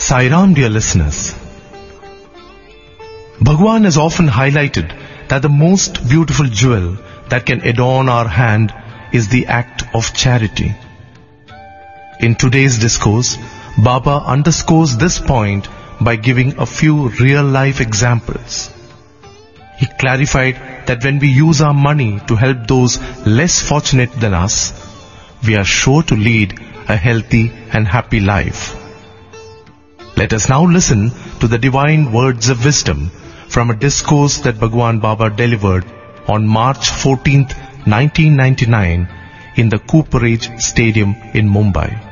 Sai Ram, dear listeners. Bhagwan has often highlighted that the most beautiful jewel that can adorn our hand is the act of charity. In today's discourse, Baba underscores this point by giving a few real-life examples. He clarified that when we use our money to help those less fortunate than us, we are sure to lead a healthy and happy life. Let us now listen to the divine words of wisdom from a discourse that Bhagwan Baba delivered on March 14th, 1999 in the Cooperage Stadium in Mumbai.